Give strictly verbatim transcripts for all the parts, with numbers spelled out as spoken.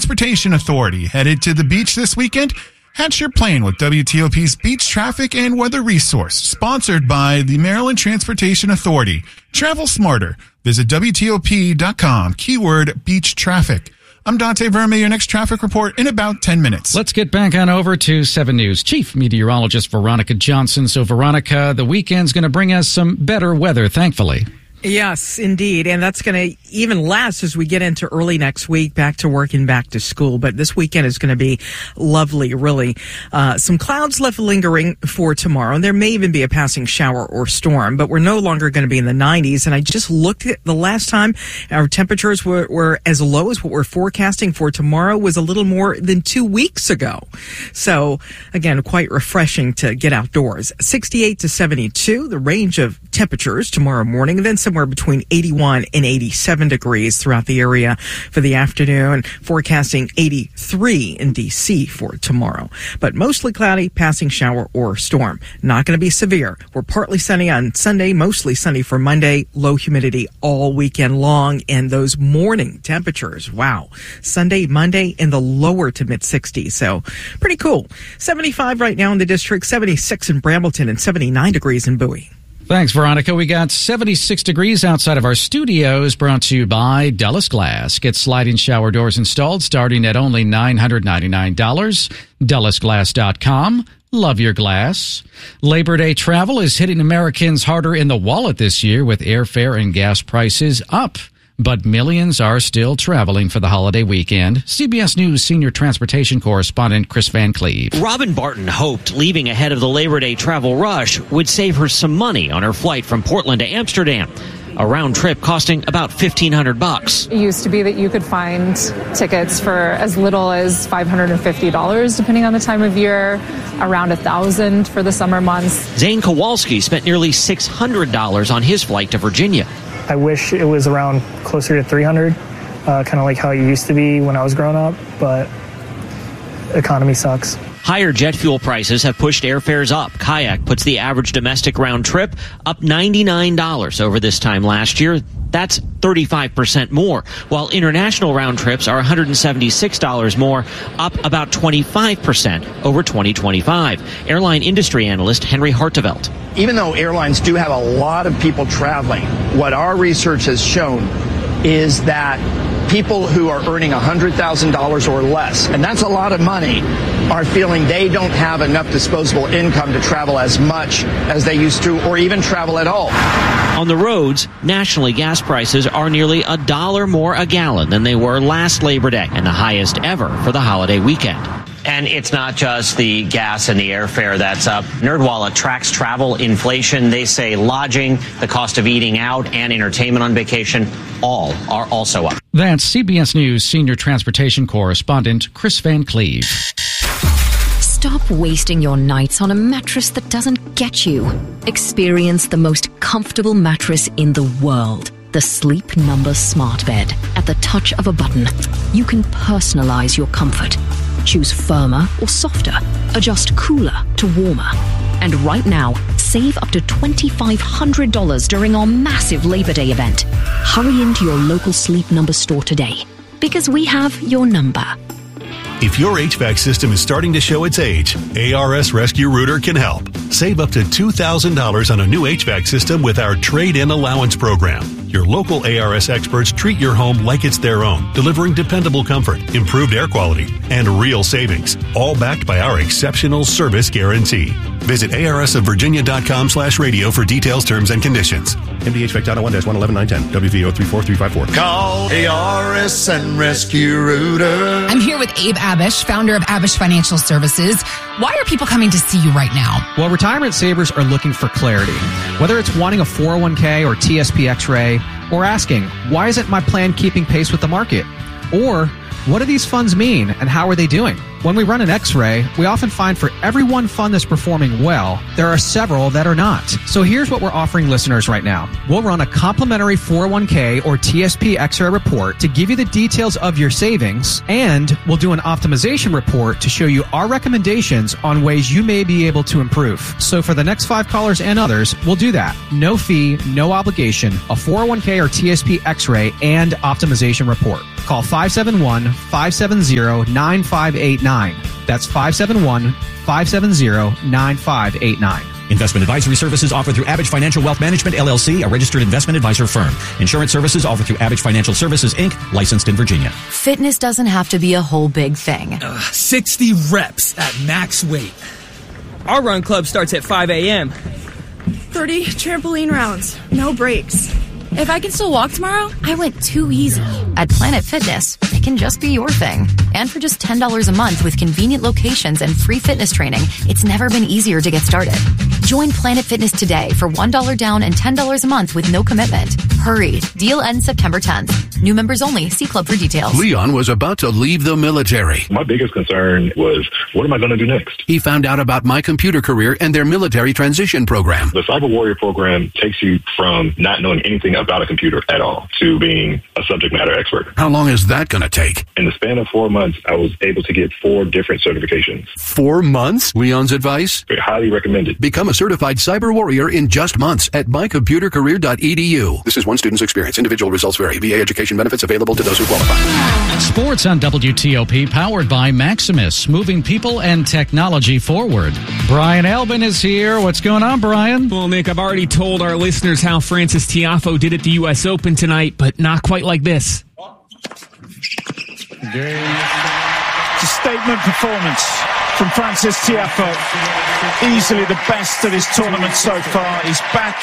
Transportation Authority. Headed to the beach this weekend? Hatch your plan with W T O P's Beach Traffic and Weather Resource, sponsored by the Maryland Transportation Authority. Travel smarter. Visit W T O P dot com, keyword beach traffic. I'm Dante Verme, your next traffic report in about ten minutes. Let's get back on over to seven News. Chief Meteorologist Veronica Johnson. So, Veronica, the weekend's going to bring us some better weather, thankfully. Yes, indeed. And that's going to even last as we get into early next week, back to work and back to school. But this weekend is going to be lovely, really. Uh, some clouds left lingering for tomorrow. And there may even be a passing shower or storm, but we're no longer going to be in the nineties. And I just looked at the last time our temperatures were, were as low as what we're forecasting for tomorrow was a little more than two weeks ago. So, again, quite refreshing to get outdoors. sixty-eight to seventy-two, the range of temperatures tomorrow morning, and then somewhere between eighty-one and eighty-seven degrees throughout the area for the afternoon, forecasting eighty-three in D C for tomorrow. But mostly cloudy, passing shower or storm. Not going to be severe. We're partly sunny on Sunday, mostly sunny for Monday, low humidity all weekend long, and those morning temperatures, wow. Sunday, Monday in the lower to mid sixties, so pretty cool. seventy-five right now in the district, seventy-six in Brambleton, and seventy-nine degrees in Bowie. Thanks, Veronica. We got seventy-six degrees outside of our studios, brought to you by Dulles Glass. Get sliding shower doors installed starting at only nine hundred ninety-nine dollars. Dulles Glass dot com. Love your glass. Labor Day travel is hitting Americans harder in the wallet this year with airfare and gas prices up. But millions are still traveling for the holiday weekend. C B S News senior transportation correspondent Chris Van Cleve. Robin Barton hoped leaving ahead of the Labor Day travel rush would save her some money on her flight from Portland to Amsterdam. A round trip costing about fifteen hundred bucks. It used to be that you could find tickets for as little as five hundred fifty dollars, depending on the time of year, around one thousand dollars for the summer months. Zane Kowalski spent nearly six hundred dollars on his flight to Virginia. I wish it was around closer to three hundred, uh, kind of like how it used to be when I was growing up, but economy sucks. Higher jet fuel prices have pushed airfares up. Kayak puts the average domestic round trip up ninety-nine dollars over this time last year. That's thirty-five percent more, while international round trips are one hundred seventy-six dollars more, up about twenty-five percent over twenty twenty-five. Airline industry analyst Henry Hartevelt. Even though airlines do have a lot of people traveling, what our research has shown is that people who are earning one hundred thousand dollars or less, and that's a lot of money, are feeling they don't have enough disposable income to travel as much as they used to, or even travel at all. On the roads, nationally, gas prices are nearly a dollar more a gallon than they were last Labor Day, and the highest ever for the holiday weekend. And it's not just the gas and the airfare that's up. NerdWallet tracks travel inflation. They say lodging, the cost of eating out, and entertainment on vacation, all are also up. That's C B S News senior transportation correspondent Chris Van Cleve. Stop wasting your nights on a mattress that doesn't get you. Experience the most comfortable mattress in the world. The Sleep Number Smart Bed. At the touch of a button, you can personalize your comfort. Choose firmer or softer. Adjust cooler to warmer. And right now, save up to two thousand five hundred dollars during our massive Labor Day event. Hurry into your local Sleep Number store today, because we have your number. If your H V A C system is starting to show its age, A R S Rescue Rooter can help. Save up to two thousand dollars on a new H V A C system with our Trade-In Allowance Program. Your local A R S experts treat your home like it's their own, delivering dependable comfort, improved air quality, and real savings, all backed by our exceptional service guarantee. Visit A R S of Virginia dot com slash radio for details, terms, and conditions. M D H V A C Data one dash one eleven nine ten, W V O three four three five four. Call A R S and Rescue Rooter. I'm here with Abe Abish, founder of Abish Financial Services. Why are people coming to see you right now? Well, retirement savers are looking for clarity. Whether it's wanting a four oh one k or T S P X-ray, or asking, why isn't my plan keeping pace with the market? Or, what do these funds mean and how are they doing? When we run an X-ray, we often find for every one fund that's performing well, there are several that are not. So here's what we're offering listeners right now. We'll run a complimentary four oh one k or T S P X-ray report to give you the details of your savings, and we'll do an optimization report to show you our recommendations on ways you may be able to improve. So for the next five callers and others, we'll do that. No fee, no obligation, a four oh one k or T S P X-ray and optimization report. Call five seven one, five seven zero, nine five eight nine. That's five seven one, five seven zero, nine five eight nine. Investment advisory services offered through Abbage Financial Wealth Management, L L C, a registered investment advisor firm. Insurance services offered through Abbage Financial Services, Incorporated, licensed in Virginia. Fitness doesn't have to be a whole big thing. Uh, sixty reps at max weight. Our run club starts at five a.m. thirty trampoline rounds, no breaks. If I can still walk tomorrow, I went too easy. At Planet Fitness, it can just be your thing. And for just ten dollars a month with convenient locations and free fitness training, it's never been easier to get started. Join Planet Fitness today for one dollar down and ten dollars a month with no commitment. Hurry. Deal ends September tenth. New members only. See club for details. Leon was about to leave the military. My biggest concern was, what am I going to do next? He found out about My Computer Career and their military transition program. The Cyber Warrior program takes you from not knowing anything about a computer at all to being a subject matter expert. How long is that going to take? In the span of four months, I was able to get four different certifications. Four months? Leon's advice? Very highly recommended. Become a certified cyber warrior in just months at my computer career dot e d u. This is one student's experience. Individual results vary. V A education benefits available to those who qualify. Sports on W T O P, powered by Maximus, moving people and technology forward. Brian Albin is here. What's going on, Brian? Well, Nick, I've already told our listeners how Frances Tiafoe did at the U S Open tonight, but not quite like this. It's a statement performance from Frances Tiafoe. Easily the best of his tournament so far. He's back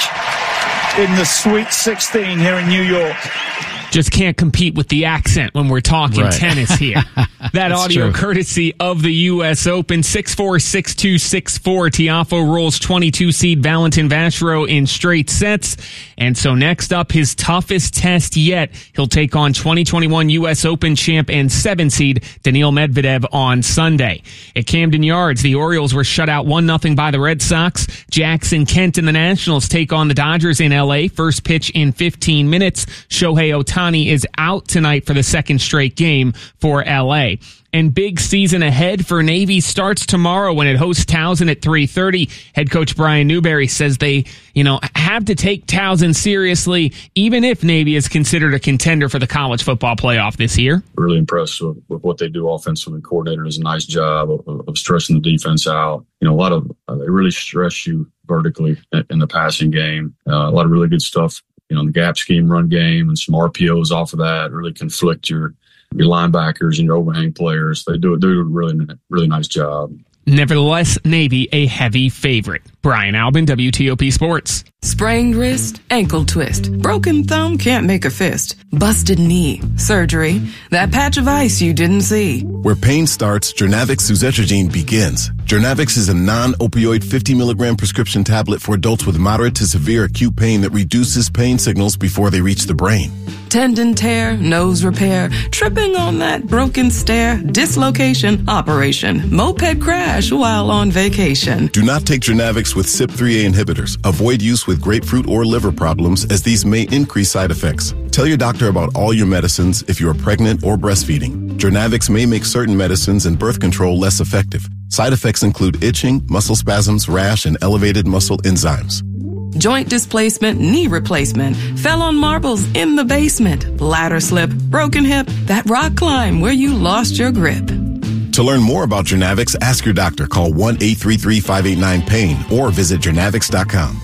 in the Sweet sixteen here in New York. Just can't compete with the accent when we're talking right. tennis here. That audio true. courtesy of the U S Open. six four, six two, six four. Tiafoe rolls twenty-two seed Valentin Vachereau in straight sets. And so next up, his toughest test yet. He'll take on twenty twenty-one U S Open champ and seven seed Daniil Medvedev on Sunday. At Camden Yards, the Orioles were shut out one nothing by the Red Sox. Jackson Kent and the Nationals take on the Dodgers in L A. First pitch in fifteen minutes. Shohei Ohtani is out tonight for the second straight game for L A. And big season ahead for Navy starts tomorrow when it hosts Towson at three thirty. Head coach Brian Newberry says they, you know, have to take Towson seriously, even if Navy is considered a contender for the college football playoff this year. Really impressed with, with what they do offensively. Coordinator does a nice job of, of stressing the defense out. You know, a lot of, uh, they really stress you vertically in the passing game. Uh, a lot of really good stuff, you know, in the gap scheme run game and some R P Os off of that really conflict your your linebackers and your overhang players. They do, they do a really, really nice job. Nevertheless, Navy a heavy favorite. Brian Albin, W T O P Sports. Sprained wrist, ankle twist, broken thumb, can't make a fist, busted knee, surgery, that patch of ice you didn't see. Where pain starts, Jernavix suzetrigine begins. Jernavix is a non-opioid fifty milligram prescription tablet for adults with moderate to severe acute pain that reduces pain signals before they reach the brain. Tendon tear, nose repair, tripping on that broken stair, dislocation, operation, moped crash while on vacation. Do not take Jernavix with C Y P three A inhibitors. Avoid use with grapefruit or liver problems, as these may increase side effects. Tell your doctor about all your medicines if you are pregnant or breastfeeding. Jernavix may make certain medicines and birth control less effective. Side effects include itching, muscle spasms, rash, and elevated muscle enzymes. Joint displacement, knee replacement, fell on marbles in the basement, ladder slip, broken hip, that rock climb where you lost your grip. To learn more about Jernavix, ask your doctor. Call one eight three three, five eight nine, pain or visit Jernavix dot com.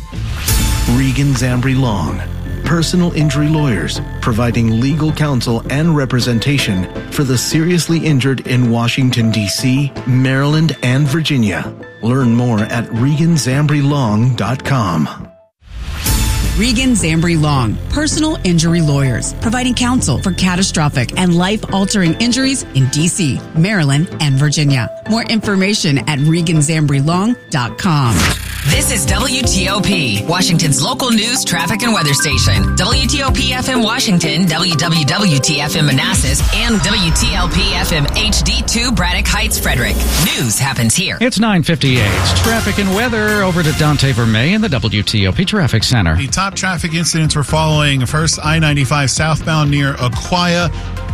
Regan Zambri Long, personal injury lawyers, providing legal counsel and representation for the seriously injured in Washington, D C, Maryland, and Virginia. Learn more at Regan Zambri Long dot com. Regan Zambri Long, personal injury lawyers, providing counsel for catastrophic and life-altering injuries in D C, Maryland, and Virginia. More information at Regan Zambri Long dot com. This is W T O P, Washington's local news, traffic, and weather station. W T O P F M Washington, W W W T F M Manassas, and W T L P F M H D two Braddock Heights, Frederick. News happens here. It's nine fifty-eight. Traffic and weather over to Dante Vermey in the W T O P Traffic Center. The top traffic incidents we're following. First, I ninety-five southbound near Aquia.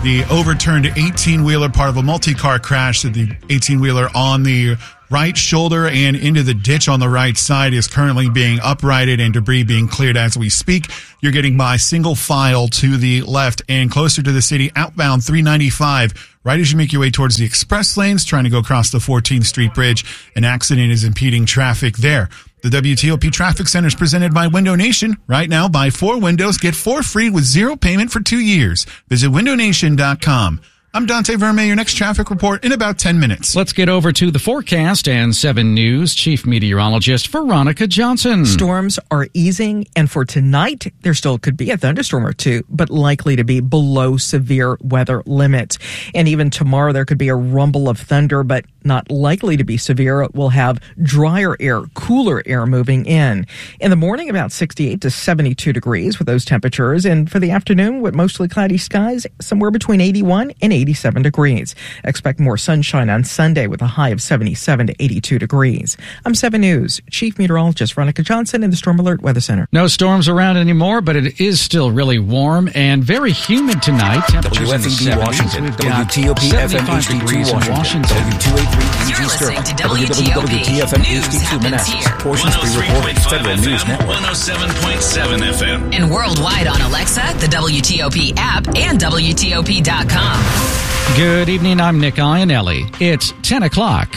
The overturned eighteen-wheeler, part of a multi-car crash, that the eighteen-wheeler on the right shoulder and into the ditch on the right side is currently being uprighted and debris being cleared as we speak. You're getting by single file to the left and closer to the city, outbound three ninety-five. Right as you make your way towards the express lanes, trying to go across the fourteenth Street Bridge, an accident is impeding traffic there. The W T O P Traffic Center is presented by Window Nation. Right now, buy four windows, get four free with zero payment for two years. Visit window nation dot com. I'm Dante Verme, your next traffic report in about ten minutes. Let's get over to the forecast and seven News Chief Meteorologist Veronica Johnson. Storms are easing, and for tonight, there still could be a thunderstorm or two, but likely to be below severe weather limits. And even tomorrow, there could be a rumble of thunder, but not likely to be severe. We'll have drier air, cooler air moving in. In the morning, about sixty-eight to seventy-two degrees with those temperatures. And for the afternoon, with mostly cloudy skies, somewhere between eighty-one and eighty-seven degrees. Expect more sunshine on Sunday with a high of seventy-seven to eighty-two degrees. I'm seven News Chief Meteorologist Veronica Johnson in the Storm Alert Weather Center. No storms around anymore, but it is still really warm and very humid tonight. Temperatures in the seventies. Washington. We've W got T O P F M seventy-five H D two degrees in Washington. W two eighty-three E G Sterling. W W W T F M H D two Manassas. Portions pre-recorded. Federal News Network. one oh seven point seven F M. And worldwide on Alexa, the W T O P app, and W T O P dot com. Good evening, I'm Nick Iannelli. It's ten o'clock.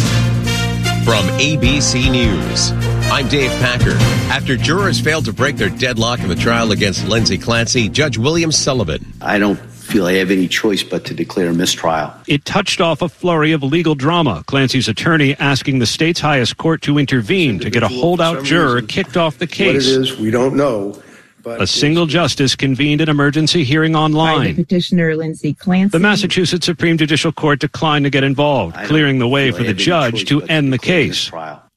From A B C News, I'm Dave Packer. After jurors failed to break their deadlock in the trial against Lindsay Clancy, Judge William Sullivan. I don't feel I have any choice but to declare mistrial. It touched off a flurry of legal drama. Clancy's attorney asking the state's highest court to intervene to get a holdout juror kicked off the case. What it is, we don't know. A single justice convened an emergency hearing online. Petitioner Lindsay Clancy. The Massachusetts Supreme Judicial Court declined to get involved, clearing the way for the judge to end the case.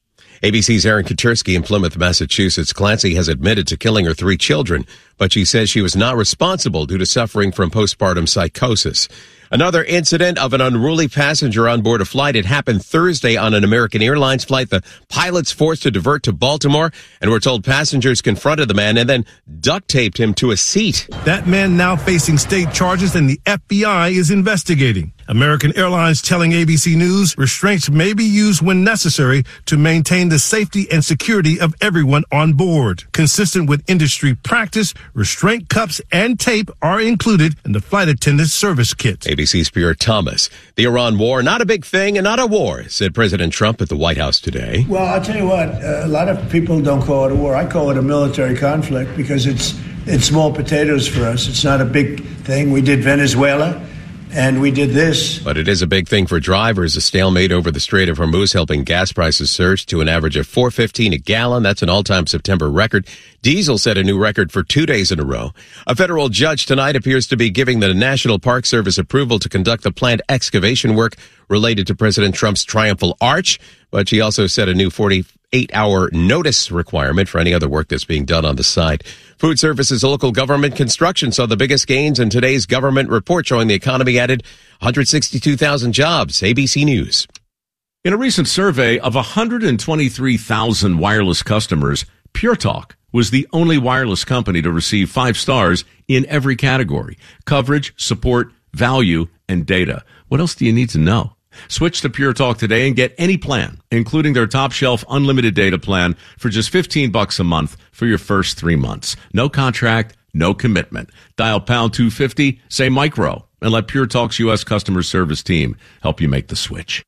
A B C's Aaron Katersky in Plymouth, Massachusetts. Clancy has admitted to killing her three children, but she says she was not responsible due to suffering from postpartum psychosis. Another incident of an unruly passenger on board a flight. It happened Thursday on an American Airlines flight. The pilots forced to divert to Baltimore, and we're told passengers confronted the man and then duct taped him to a seat. That man now facing state charges, and the F B I is investigating. American Airlines telling A B C News restraints may be used when necessary to maintain the safety and security of everyone on board. Consistent with industry practice, restraint cuffs and tape are included in the flight attendant's service kit. A B C's Pierre Thomas. The Iran war, not a big thing and not a war, said President Trump at the White House today. Well, I'll tell you what, uh, a lot of people don't call it a war. I call it a military conflict because it's it's small potatoes for us. It's not a big thing. We did Venezuela. And we did this. But it is a big thing for drivers. A stalemate over the Strait of Hormuz helping gas prices surge to an average of four fifteen a gallon. That's an all-time September record. Diesel set a new record for two days in a row. A federal judge tonight appears to be giving the National Park Service approval to conduct the planned excavation work related to President Trump's Triumphal Arch. But she also set a new forty-eight hour notice requirement for any other work that's being done on the site. Food Services Local Government Construction saw the biggest gains in today's government report, showing the economy added one hundred sixty-two thousand jobs. A B C News. In a recent survey of one hundred twenty-three thousand wireless customers, Pure Talk was the only wireless company to receive five stars in every category: coverage, support, value, and data. What else do you need to know? Switch to Pure Talk today and get any plan, including their top shelf unlimited data plan for just fifteen bucks a month for your first three months. No contract, no commitment. Dial pound two fifty, say micro, and let Pure Talk's U S customer service team help you make the switch.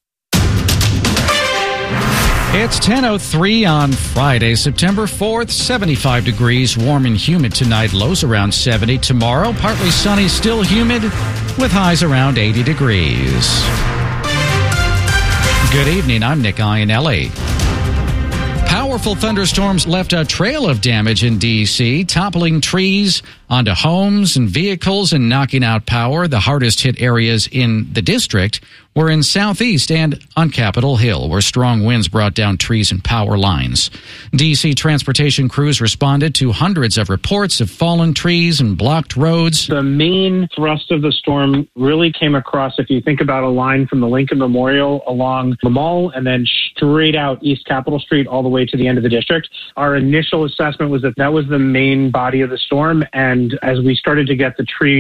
It's ten oh three on Friday, September fourth, seventy-five degrees, warm and humid tonight, lows around seventy. Tomorrow, partly sunny, still humid, with highs around eighty degrees. Good evening, I'm Nick Iannelli. Powerful thunderstorms left a trail of damage in D C, toppling trees onto homes and vehicles and knocking out power. The hardest hit areas in the district were in Southeast and on Capitol Hill, where strong winds brought down trees and power lines. D C transportation crews responded to hundreds of reports of fallen trees and blocked roads. The main thrust of the storm really came across, if you think about a line from the Lincoln Memorial along the mall and then straight out East Capitol Street all the way to the end of the district. Our initial assessment was that that was the main body of the storm, and as we started to get the tree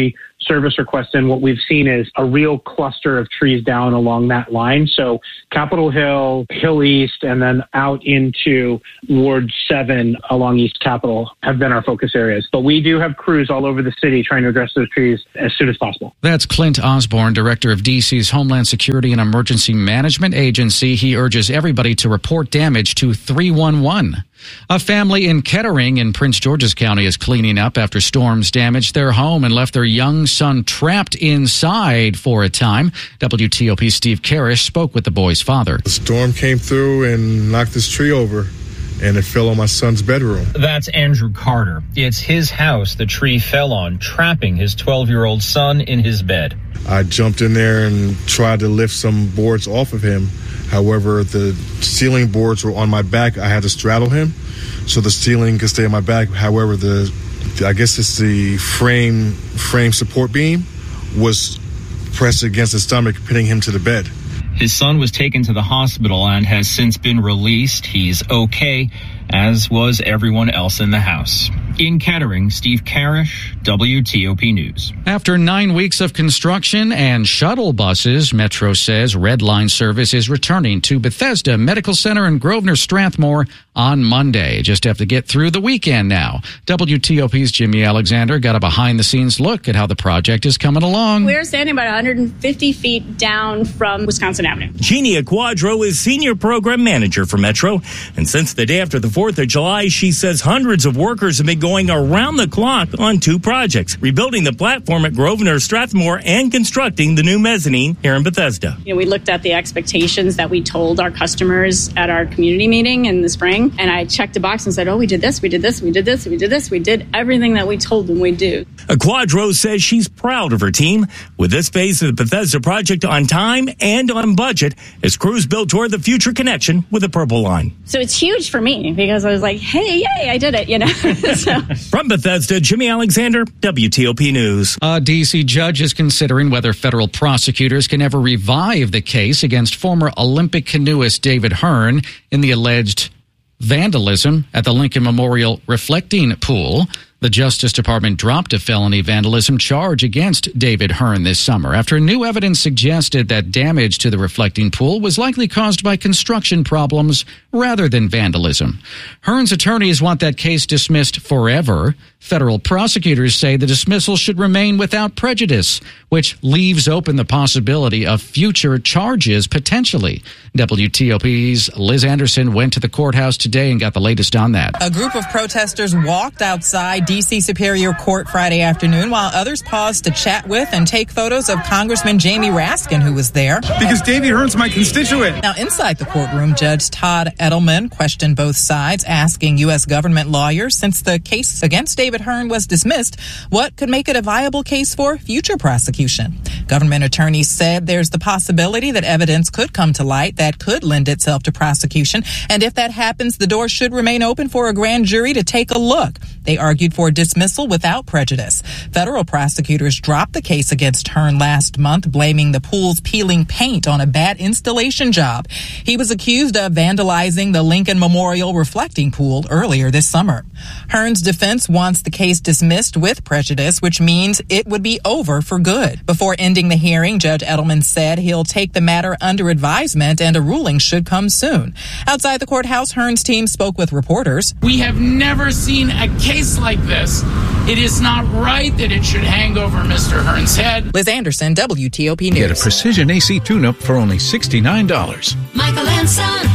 service requests in, what we've seen is a real cluster of trees down along that line. So Capitol Hill, Hill East, and then out into Ward seven along East Capitol have been our focus areas. But we do have crews all over the city trying to address those trees as soon as possible. That's Clint Osborne, director of D C's Homeland Security and Emergency Management Agency. He urges everybody to report damage to three one one. A family in Kettering in Prince George's County is cleaning up after storms damaged their home and left their young son trapped inside for a time. W T O P's Steve Karish spoke with the boy's father. The storm came through and knocked this tree over, and it fell on my son's bedroom. That's Andrew Carter. It's his house the tree fell on, trapping his twelve-year-old son in his bed. I jumped in there and tried to lift some boards off of him. However, the ceiling boards were on my back. I had to straddle him so the ceiling could stay on my back. However, the I guess it's the frame frame support beam was pressed against his stomach, pinning him to the bed. His son was taken to the hospital and has since been released. He's okay, as was everyone else in the house. In Kettering, Steve Karish, W T O P News. After nine weeks of construction and shuttle buses, Metro says Red Line service is returning to Bethesda Medical Center in Grosvenor Strathmore on Monday. Just have to get through the weekend now. W T O P's Jimmy Alexander got a behind-the-scenes look at how the project is coming along. We're standing about one hundred fifty feet down from Wisconsin Avenue. Genia Quadro is Senior Program Manager for Metro, and since the day after the fourth of July, she says hundreds of workers have been going around the clock on two projects, rebuilding the platform at Grosvenor Strathmore and constructing the new mezzanine here in Bethesda. You know, we looked at the expectations that we told our customers at our community meeting in the spring, and I checked a box and said, oh, we did this, we did this, we did this, we did this, we did everything that we told them we'd do. Quadro says she's proud of her team with this phase of the Bethesda project on time and on budget as crews build toward the future connection with the Purple Line. So it's huge for me because I was like, hey, yay, I did it, you know. so. From Bethesda, Jimmy Alexander, W T O P News. A D C judge is considering whether federal prosecutors can ever revive the case against former Olympic canoeist David Hearn in the alleged vandalism at the Lincoln Memorial reflecting pool. The Justice Department dropped a felony vandalism charge against David Hearn this summer after new evidence suggested that damage to the reflecting pool was likely caused by construction problems rather than vandalism. Hearn's attorneys want that case dismissed forever. Federal prosecutors say the dismissal should remain without prejudice, which leaves open the possibility of future charges potentially. W T O P's Liz Anderson went to the courthouse today and got the latest on that. A group of protesters walked outside D C Superior Court Friday afternoon while others paused to chat with and take photos of Congressman Jamie Raskin, who was there. Because Davey Hearn's my constituent. Now, inside the courtroom, Judge Todd Edelman questioned both sides, asking U S government lawyers, since the case against David Hearn was dismissed, what could make it a viable case for future prosecution. Government attorneys said there's the possibility that evidence could come to light that could lend itself to prosecution, and if that happens, the door should remain open for a grand jury to take a look. They argued for dismissal without prejudice. Federal prosecutors dropped the case against Hearn last month, blaming the pool's peeling paint on a bad installation job. He was accused of vandalizing the Lincoln Memorial reflecting pool earlier this summer. Hearn's defense wants the case dismissed with prejudice, which means it would be over for good. Before ending the hearing, Judge Edelman said he'll take the matter under advisement and a ruling should come soon. Outside the courthouse, Hearn's team spoke with reporters. We have never seen a case like this. It is not right that it should hang over Mister Hearn's head. Liz Anderson, W T O P News. Get a Precision A C tune-up for only sixty-nine dollars. Michael and Son.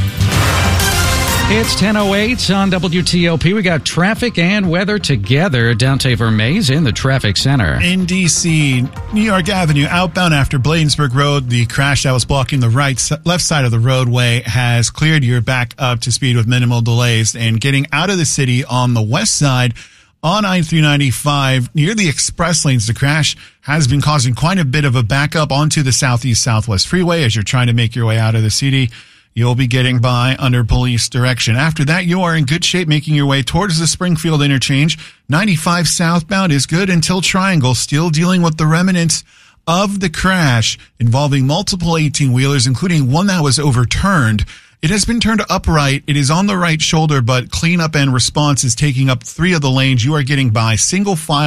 It's ten oh eight on W T O P. We got traffic and weather together. Dante Vermees in the traffic center. In D C, New York Avenue, outbound after Bladensburg Road, the crash that was blocking the right left side of the roadway has cleared. You're back up to speed with minimal delays. And getting out of the city on the west side on I three ninety-five near the express lanes, the crash has been causing quite a bit of a backup onto the southeast southwest freeway as you're trying to make your way out of the city. You'll be getting by under police direction. After that, you are in good shape making your way towards the Springfield interchange. ninety-five southbound is good until Triangle, still dealing with the remnants of the crash involving multiple eighteen-wheelers, including one that was overturned. It has been turned upright. It is on the right shoulder, but cleanup and response is taking up three of the lanes. You are getting by single file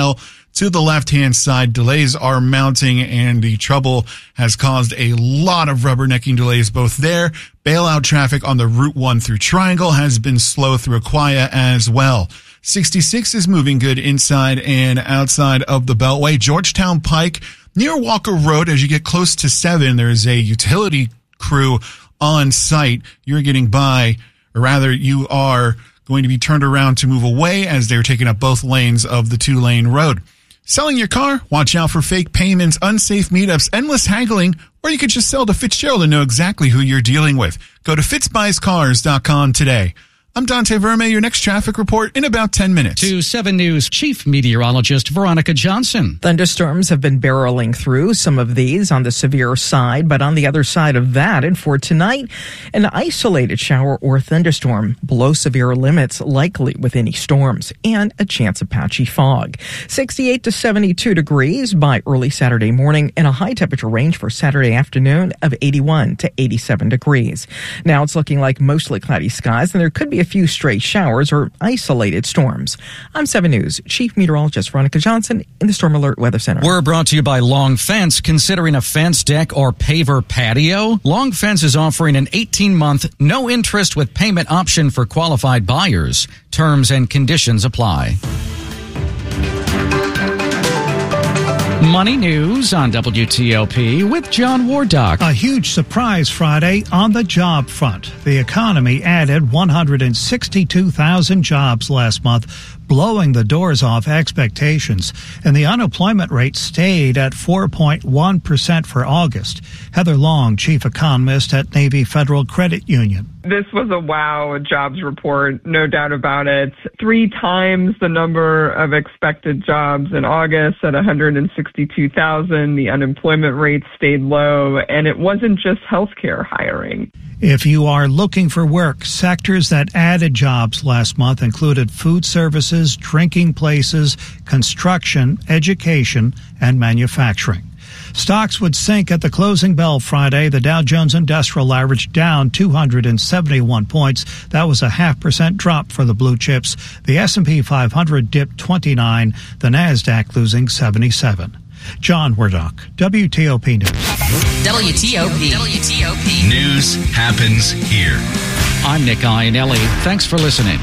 to the left-hand side. Delays are mounting, and the trouble has caused a lot of rubbernecking delays both there. Bailout traffic on the Route one through Triangle has been slow through Aquia as well. sixty-six is moving good inside and outside of the Beltway. Georgetown Pike near Walker Road, as you get close to seven, there's a utility crew on site. You're getting by, or rather you are going to be turned around to move away as they're taking up both lanes of the two-lane road. Selling your car? Watch out for fake payments, unsafe meetups, endless haggling, or you could just sell to Fitzgerald and know exactly who you're dealing with. Go to fitz buys cars dot com today. I'm Dante Verme, your next traffic report in about ten minutes. To seven News Chief Meteorologist Veronica Johnson. Thunderstorms have been barreling through, some of these on the severe side, but on the other side of that, and for tonight, an isolated shower or thunderstorm below severe limits likely with any storms, and a chance of patchy fog. sixty-eight to seventy-two degrees by early Saturday morning, and a high temperature range for Saturday afternoon of eighty-one to eighty-seven degrees. Now it's looking like mostly cloudy skies, and there could be a few stray showers or isolated storms. I'm seven News Chief Meteorologist Veronica Johnson in the Storm Alert Weather Center. We're brought to you by Long Fence. Considering a fence, deck, or paver patio, Long Fence is offering an eighteen-month, no-interest with payment option for qualified buyers. Terms and conditions apply. Money News on W T O P with John Wardock. A huge surprise Friday on the job front. The economy added one hundred sixty-two thousand jobs last month, blowing the doors off expectations, and the unemployment rate stayed at four point one percent for August. Heather Long, chief economist at Navy Federal Credit Union. This was a wow jobs report, no doubt about it. Three times the number of expected jobs in August at one hundred sixty-two thousand. The unemployment rate stayed low, and it wasn't just healthcare hiring. If you are looking for work, sectors that added jobs last month included food services, drinking places, construction, education, and manufacturing. Stocks would sink at the closing bell Friday. The Dow Jones Industrial average down two hundred seventy-one points. That was a half percent drop for the blue chips. The S and P five hundred dipped twenty-nine. The Nasdaq losing seventy-seven. John Wardock, W T O P News. W T O P. W T O P. News happens here. I'm Nick Iannelli. Thanks for listening.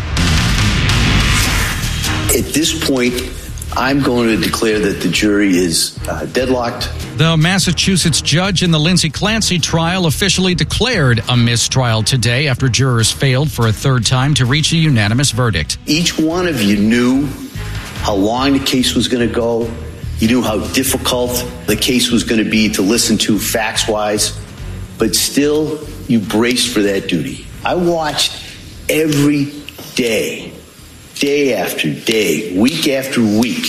At this point, I'm going to declare that the jury is uh, deadlocked. The Massachusetts judge in the Lindsay Clancy trial officially declared a mistrial today after jurors failed for a third time to reach a unanimous verdict. Each one of you knew how long the case was going to go. You knew how difficult the case was going to be to listen to facts-wise, but still you braced for that duty. I watched every day, day after day, week after week,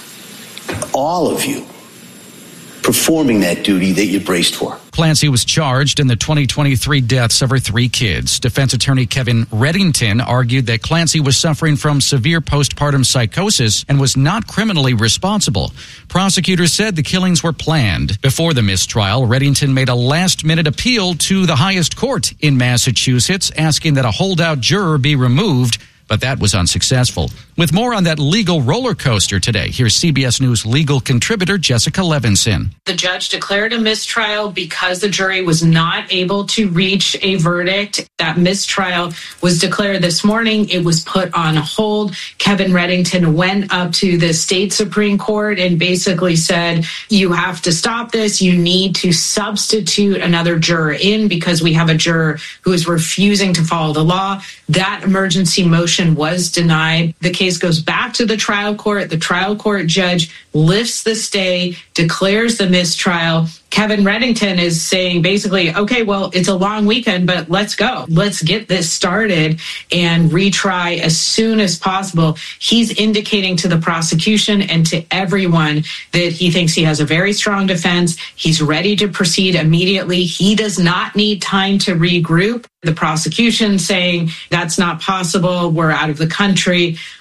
all of you performing that duty that you braced for. Clancy was charged in the twenty twenty-three deaths of her three kids. Defense attorney Kevin Reddington argued that Clancy was suffering from severe postpartum psychosis and was not criminally responsible. Prosecutors said the killings were planned. Before the mistrial, Reddington made a last-minute appeal to the highest court in Massachusetts, asking that a holdout juror be removed, but that was unsuccessful. With more on that legal roller coaster today, here's C B S News legal contributor Jessica Levinson. The judge declared a mistrial because the jury was not able to reach a verdict. That mistrial was declared this morning. It was put on hold. Kevin Reddington went up to the state Supreme Court and basically said, you have to stop this. You need to substitute another juror in because we have a juror who is refusing to follow the law. That emergency motion was denied. The case goes back to the trial court. The trial court judge lifts the stay, declares the mistrial. Kevin Reddington is saying basically, okay, well, it's a long weekend, but let's go. Let's get this started and retry as soon as possible. He's indicating to the prosecution and to everyone that he thinks he has a very strong defense. He's ready to proceed immediately. He does not need time to regroup. The prosecution saying that's not possible. We're out of the country.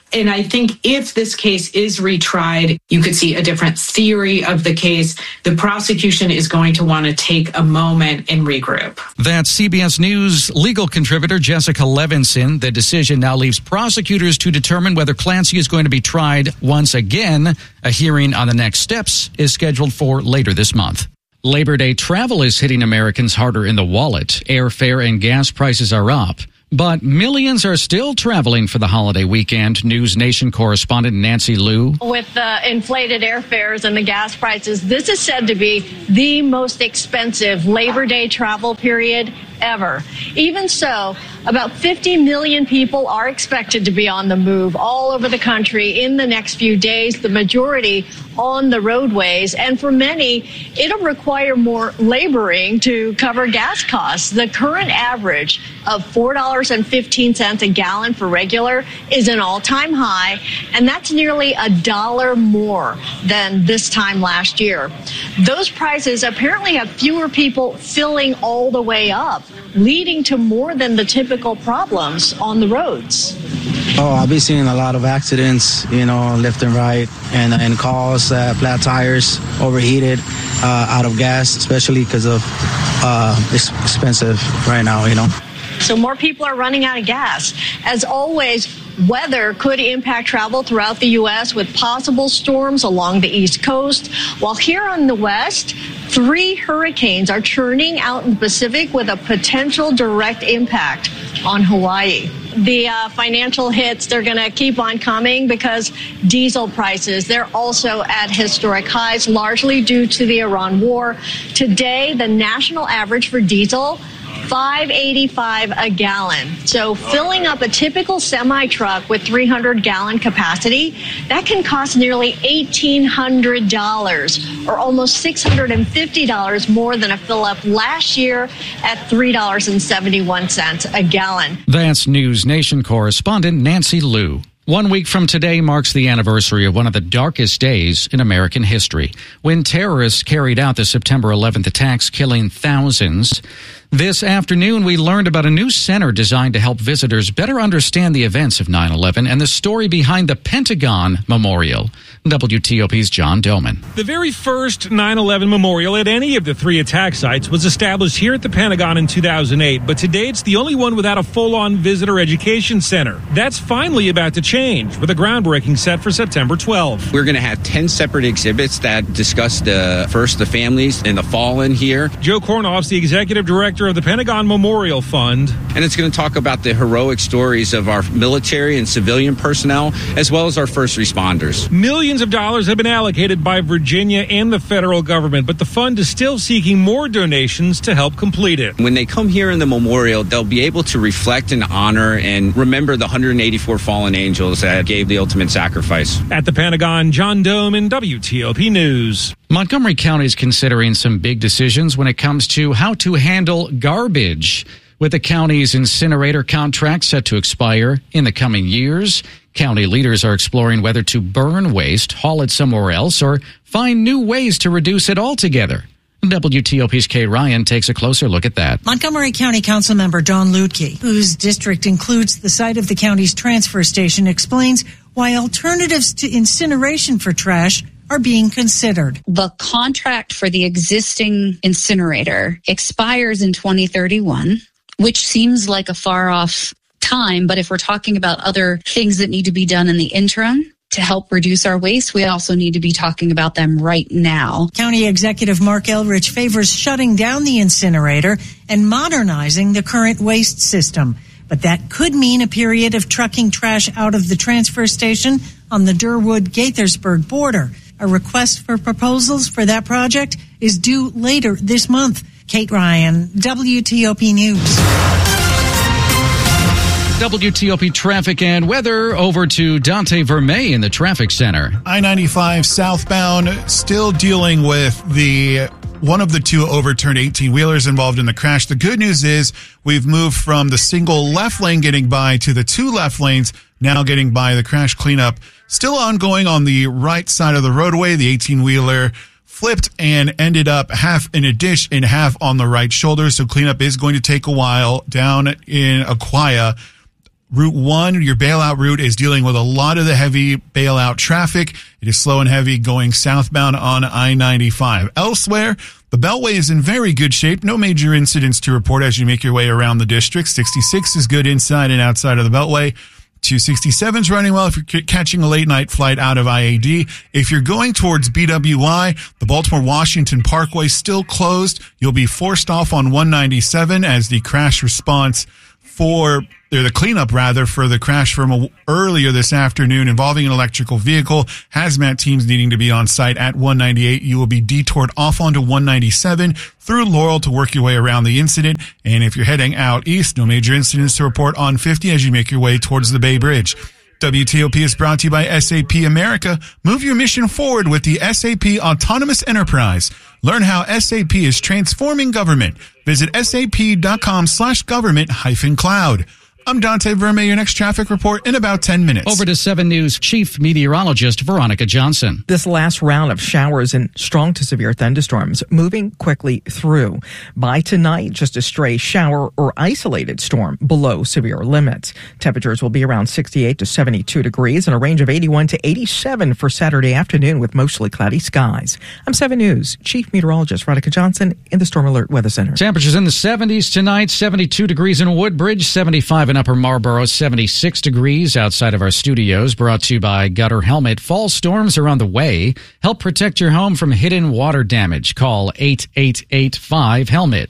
And I think if this case is retried, you could see a different theory of the case. The prosecution is going to want to take a moment and regroup. That's C B S News legal contributor Jessica Levinson. The decision now leaves prosecutors to determine whether Clancy is going to be tried once again. A hearing on the next steps is scheduled for later this month. Labor Day travel is hitting Americans harder in the wallet. Airfare and gas prices are up. But millions are still traveling for the holiday weekend. News Nation correspondent Nancy Liu. With the inflated airfares and the gas prices, this is said to be the most expensive Labor Day travel period ever. Even so, about fifty million people are expected to be on the move all over the country in the next few days, the majority on the roadways. And for many, it'll require more laboring to cover gas costs. The current average of four dollars and fifteen cents a gallon for regular is an all-time high, and that's nearly a dollar more than this time last year. Those prices apparently have fewer people filling all the way up, leading to more than the typical problems on the roads. Oh, I'll be seeing a lot of accidents, you know, left and right, and, and cars, uh, flat tires, overheated, uh, out of gas, especially because of uh, it's expensive right now, you know. So more people are running out of gas. As always, weather could impact travel throughout the U S with possible storms along the East Coast. While here on the West, three hurricanes are churning out in the Pacific with a potential direct impact on Hawaii. The uh, financial hits, they're going to keep on coming because diesel prices, they're also at historic highs, largely due to the Iran war. Today, the national average for diesel, five eighty-five a gallon. So filling up a typical semi-truck with three hundred gallon capacity, that can cost nearly eighteen hundred dollars, or almost six hundred fifty dollars more than a fill-up last year at three dollars and seventy-one cents a gallon. That's News Nation correspondent Nancy Liu. One week from today marks the anniversary of one of the darkest days in American history, when terrorists carried out the September eleventh attacks, killing thousands. This afternoon, we learned about a new center designed to help visitors better understand the events of nine eleven and the story behind the Pentagon Memorial. W T O P's John Doman. The very first nine eleven memorial at any of the three attack sites was established here at the Pentagon in two thousand eight, but today it's the only one without a full-on visitor education center. That's finally about to change with a groundbreaking set for September twelfth. We're going to have ten separate exhibits that discuss the first the families and the fallen here. Joe Kornoff's the executive director of the Pentagon Memorial Fund. And it's going to talk about the heroic stories of our military and civilian personnel, as well as our first responders. Millions of dollars have been allocated by Virginia and the federal government, but the fund is still seeking more donations to help complete it. When they come here in the memorial, they'll be able to reflect and honor and remember the one hundred eighty-four fallen angels that gave the ultimate sacrifice. At the Pentagon, John Doman, W T O P News. Montgomery County is considering some big decisions when it comes to how to handle garbage. With the county's incinerator contract set to expire in the coming years, county leaders are exploring whether to burn waste, haul it somewhere else, or find new ways to reduce it altogether. W T O P's Kay Ryan takes a closer look at that. Montgomery County Councilmember Dawn Lutke, whose district includes the site of the county's transfer station, explains why alternatives to incineration for trash are being considered. The contract for the existing incinerator expires in twenty thirty-one, which seems like a far off time. But if we're talking about other things that need to be done in the interim to help reduce our waste, we also need to be talking about them right now. County Executive Mark Elrich favors shutting down the incinerator and modernizing the current waste system. But that could mean a period of trucking trash out of the transfer station on the Durwood-Gaithersburg border. A request for proposals for that project is due later this month. Kate Ryan, W T O P News. W T O P traffic and weather over to Dante Vermey in the traffic center. I ninety-five southbound still dealing with the one of the two overturned eighteen-wheelers involved in the crash. The good news is we've moved from the single left lane getting by to the two left lanes now getting by. The crash cleanup still ongoing on the right side of the roadway. The eighteen-wheeler flipped and ended up half in a dish and half on the right shoulder. So cleanup is going to take a while down in Aquia. Route one, your bailout route, is dealing with a lot of the heavy bailout traffic. It is slow and heavy going southbound on I ninety-five. Elsewhere, the Beltway is in very good shape. No major incidents to report as you make your way around the district. sixty-six is good inside and outside of the Beltway. two sixty-seven is running well if you're catching a late night flight out of I A D. If you're going towards B W I, the Baltimore-Washington Parkway still closed. You'll be forced off on one ninety-seven as the crash response for, or the cleanup rather, for the crash from a, earlier this afternoon involving an electrical vehicle. Hazmat teams needing to be on site at one ninety-eight. You will be detoured off onto one ninety-seven through Laurel to work your way around the incident. And if you're heading out east, no major incidents to report on fifty as you make your way towards the Bay Bridge. W T O P is brought to you by S A P America. Move your mission forward with the S A P Autonomous Enterprise. Learn how S A P is transforming government. Visit sap.com slash government hyphen cloud. I'm Dante Verme, your next traffic report in about ten minutes. Over to seven News Chief Meteorologist Veronica Johnson. This last round of showers and strong to severe thunderstorms moving quickly through. By tonight, just a stray shower or isolated storm below severe limits. Temperatures will be around sixty-eight to seventy-two degrees and a range of eighty-one to eighty-seven for Saturday afternoon with mostly cloudy skies. I'm seven News Chief Meteorologist Veronica Johnson in the Storm Alert Weather Center. Temperatures in the seventies tonight, seventy-two degrees in Woodbridge, seventy-five in Upper Marlboro, seventy-six degrees outside of our studios, brought to you by Gutter Helmet. Fall storms are on the way. Help protect your home from hidden water damage. Call eight eight eight five helmet.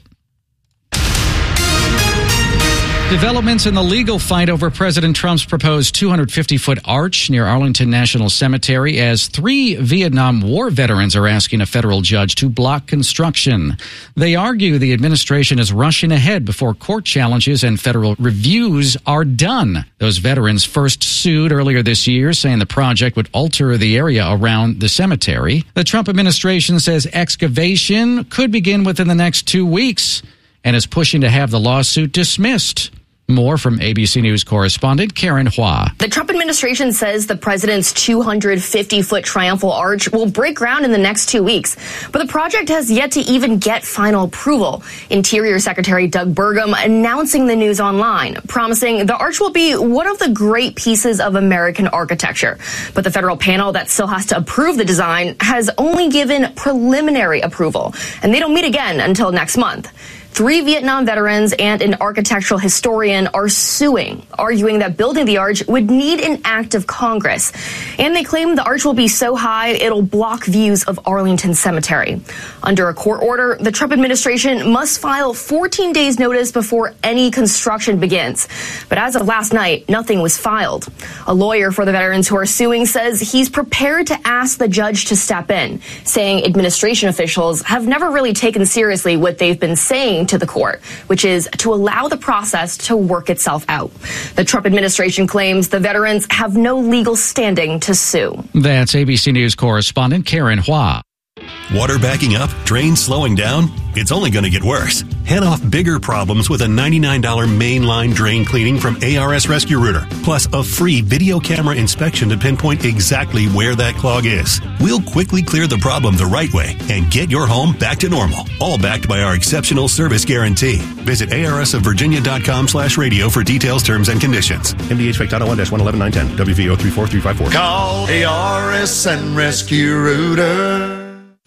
Developments in the legal fight over President Trump's proposed two hundred fifty foot arch near Arlington National Cemetery as three Vietnam War veterans are asking a federal judge to block construction. They argue the administration is rushing ahead before court challenges and federal reviews are done. Those veterans first sued earlier this year, saying the project would alter the area around the cemetery. The Trump administration says excavation could begin within the next two weeks and is pushing to have the lawsuit dismissed. More from A B C News correspondent Karen Hua. The Trump administration says the president's two hundred fifty foot triumphal arch will break ground in the next two weeks. But the project has yet to even get final approval. Interior Secretary Doug Burgum announcing the news online, promising the arch will be one of the great pieces of American architecture. But the federal panel that still has to approve the design has only given preliminary approval, and they don't meet again until next month. Three Vietnam veterans and an architectural historian are suing, arguing that building the arch would need an act of Congress. And they claim the arch will be so high it'll block views of Arlington Cemetery. Under a court order, the Trump administration must file fourteen days notice before any construction begins. But as of last night, nothing was filed. A lawyer for the veterans who are suing says he's prepared to ask the judge to step in, saying administration officials have never really taken seriously what they've been saying to the court, which is to allow the process to work itself out. The Trump administration claims the veterans have no legal standing to sue. That's A B C News correspondent Karen Hua. Water backing up? Drains slowing down? It's only going to get worse. Head off bigger problems with a ninety-nine dollars mainline drain cleaning from A R S Rescue Rooter, plus a free video camera inspection to pinpoint exactly where that clog is. We'll quickly clear the problem the right way and get your home back to normal, all backed by our exceptional service guarantee. Visit A R S of Virginia dot com slash radio for details, terms, and conditions. M D H Fake Title one one one one nine ten, W V O three four three five four. Call A R S and Rescue Rooter.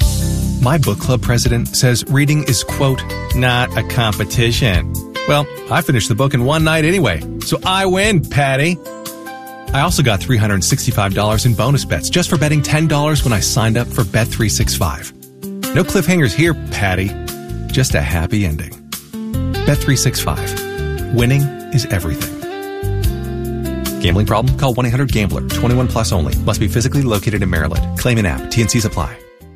My book club president says reading is, quote, not a competition. Well, I finished the book in one night anyway, so I win, Patty. I also got three hundred sixty-five dollars in bonus bets just for betting ten dollars when I signed up for Bet three sixty-five. No cliffhangers here, Patty. Just a happy ending. Bet three sixty-five. Winning is everything. Gambling problem? Call one eight hundred gambler. twenty-one plus only. Must be physically located in Maryland. Claim in app. T and C's apply.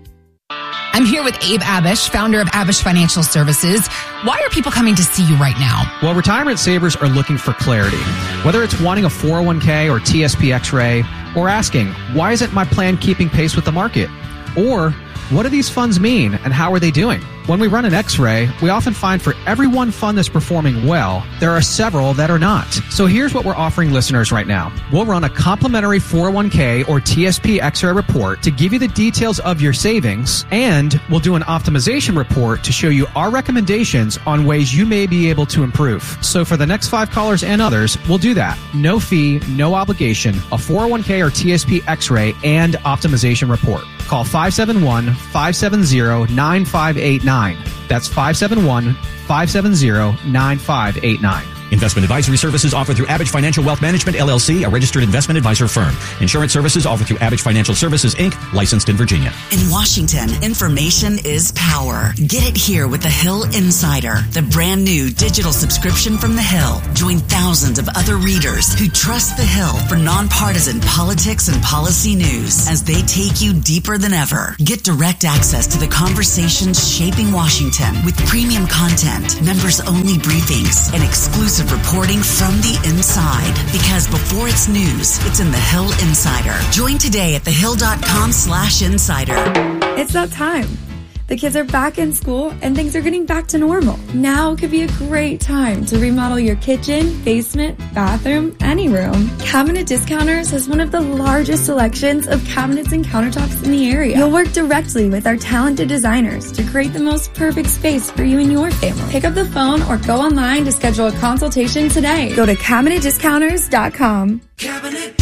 I'm here with Abe Abish, founder of Abish Financial Services. Why are people coming to see you right now? Well, retirement savers are looking for clarity. Whether it's wanting a four oh one k or T S P X-ray, or asking, why isn't my plan keeping pace with the market? Or, what do these funds mean and how are they doing? When we run an x-ray, we often find for every one fund that's performing well, there are several that are not. So here's what we're offering listeners right now. We'll run a complimentary four oh one k or T S P x-ray report to give you the details of your savings, and we'll do an optimization report to show you our recommendations on ways you may be able to improve. So for the next five callers and others, we'll do that. No fee, no obligation, a four oh one k or T S P x-ray and optimization report. Call five seven one, five seven zero, nine five eight nine. That's five seven one, five seven zero, nine five eight nine. Investment advisory services offered through Abbage Financial Wealth Management, L L C, a registered investment advisor firm. Insurance services offered through Abbage Financial Services, Incorporated, licensed in Virginia. In Washington, information is power. Get it here with the Hill Insider, the brand new digital subscription from the Hill. Join thousands of other readers who trust the Hill for nonpartisan politics and policy news as they take you deeper than ever. Get direct access to the conversations shaping Washington with premium content, members-only briefings, and exclusive reporting from the inside. Because before it's news, it's in the Hill Insider. Join today at thehill.com slash insider. It's that time. The kids are back in school and things are getting back to normal. Now could be a great time to remodel your kitchen, basement, bathroom, any room. Cabinet Discounters has one of the largest selections of cabinets and countertops in the area. You'll work directly with our talented designers to create the most perfect space for you and your family. Pick up the phone or go online to schedule a consultation today. Go to cabinet discounters dot com. Cabinet